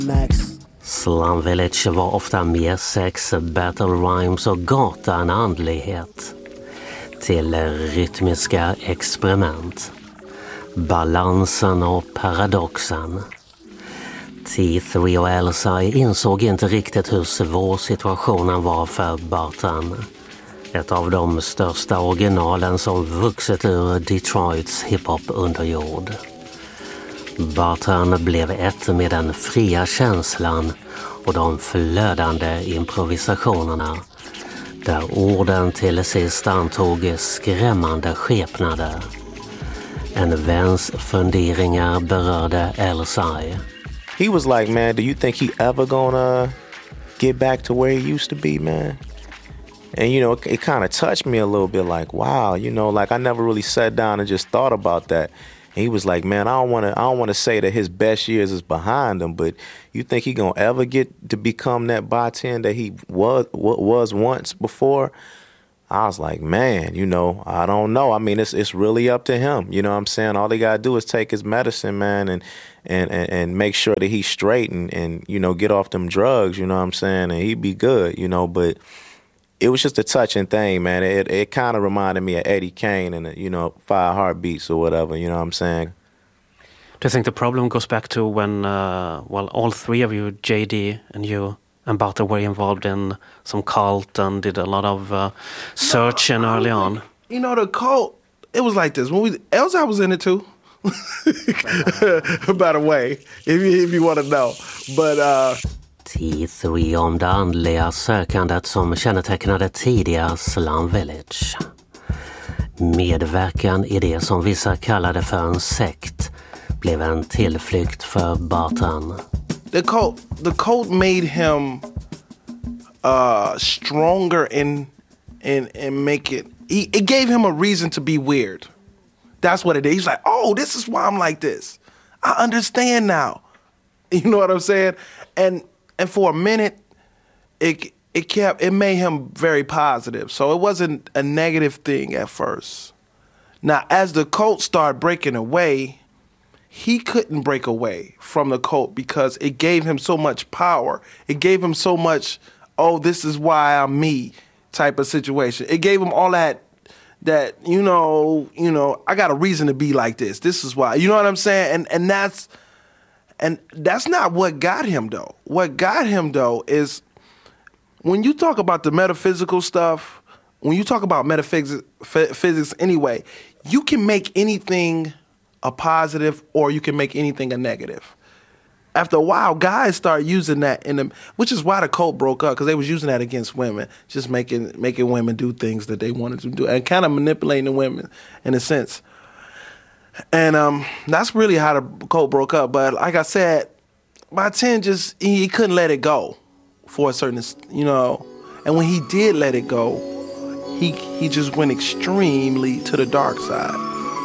Slum Village var ofta mer sex, battle rhymes och gata än andlighet. Till rytmiska experiment. Balansen och paradoxen. T3 och Elsa insåg inte riktigt hur svår situationen var för Barton. Ett av de största originalen som vuxit ur Detroits hiphop-underjord. Barton blev ett med den fria känslan och de flödande improvisationerna, där orden till sist antog skrämmande skepnader. En väns funderingar berörde Elsa. He was like, man, do you think he ever gonna get back to where he used to be, man? And, you know, it kind of touched me a little bit, like, wow, you know, like I never really sat down and just thought about that. And he was like, man, I don't want to say that his best years is behind him, but you think he gonna ever get to become that bartender he was once before? I was like, man, you know, I don't know. I mean, it's really up to him. You know what I'm saying? All they gotta do is take his medicine, man, and make sure that he's straight and you know, get off them drugs, you know what I'm saying? And he'd be good, you know, but it was just a touching thing, man. It kind of reminded me of Eddie Kane and, you know, 5 Heartbeats or whatever, you know what I'm saying? Do you think the problem goes back to when, all three of you, JD and you and Barton, were involved in some cult and did a lot of searching early on? You know, the cult, it was like this. Elsa was in it too. By the way, if you want to know. But... T3 om det andliga sökandet som kännetecknade tidiga Slum Village. Medverkan i det som vissa kallade för en sekt blev en tillflykt för Barton. The cult made him stronger and make it. It gave him a reason to be weird. That's what it is. He's like, oh, this is why I'm like this. I understand now. You know what I'm saying? And for a minute, it made him very positive. So it wasn't a negative thing at first. Now, as the cult started breaking away, he couldn't break away from the cult because it gave him so much power. It gave him so much, oh, this is why I'm me type of situation. It gave him all that you know, I got a reason to be like this. This is why. You know what I'm saying? And that's not what got him, though. What got him, though, is when you talk about the metaphysical stuff, when you talk about physics anyway, you can make anything a positive or you can make anything a negative. After a while, guys start using that which is why the cult broke up, because they was using that against women, just making women do things that they wanted to do and kind of manipulating the women in a sense. And that's really how the cult broke up. But like I said, Barton he couldn't let it go for a certain, you know. And when he did let it go, he just went extremely to the dark side.